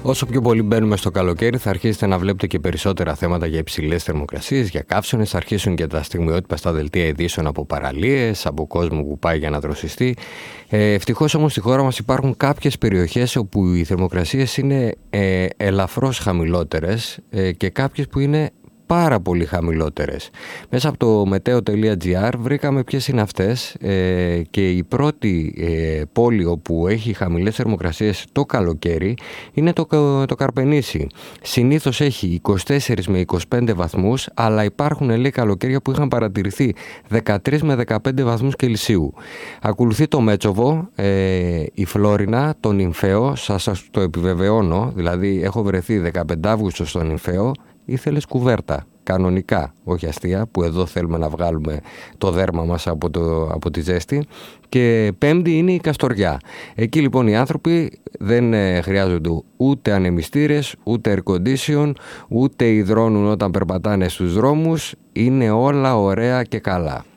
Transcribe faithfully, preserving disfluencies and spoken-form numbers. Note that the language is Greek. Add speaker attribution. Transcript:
Speaker 1: Όσο πιο πολύ μπαίνουμε στο καλοκαίρι, θα αρχίσετε να βλέπετε και περισσότερα θέματα για υψηλές θερμοκρασίες, για καύσωνες. Θα αρχίσουν και τα στιγμιότυπα στα δελτία ειδήσεων από παραλίες, από κόσμο που πάει για να δροσιστεί. Ε, ευτυχώς όμως στη χώρα μας υπάρχουν κάποιες περιοχές όπου οι θερμοκρασίες είναι ε, ελαφρώς χαμηλότερες ε, και κάποιες που είναι πάρα πολύ χαμηλότερες. Μέσα από το μετέο τελεία τζι άρ βρήκαμε ποιες είναι αυτές ε, και η πρώτη ε, πόλη όπου έχει χαμηλές θερμοκρασίες το καλοκαίρι είναι το, το Καρπενήσι. Συνήθως έχει είκοσι τέσσερα με είκοσι πέντε βαθμούς, αλλά υπάρχουν λέει καλοκαίρια που είχαν παρατηρηθεί δεκατρείς με δεκαπέντε βαθμούς Κελσίου. Ακολουθεί το Μέτσοβο, ε, η Φλόρινα, το Νυμφαίο, σας, σας το επιβεβαιώνω, δηλαδή έχω βρεθεί δεκαπέντε Αυγούστου στο Νυμφαίο. Ήθελες κουβέρτα, κανονικά, όχι αστεία, που εδώ θέλουμε να βγάλουμε το δέρμα μας από, το, από τη ζέστη. Και πέμπτη είναι η Καστοριά. Εκεί λοιπόν οι άνθρωποι δεν ε, χρειάζονται ούτε ανεμιστήρες, ούτε air condition, ούτε υδρώνουν όταν περπατάνε στους δρόμους. Είναι όλα ωραία και καλά.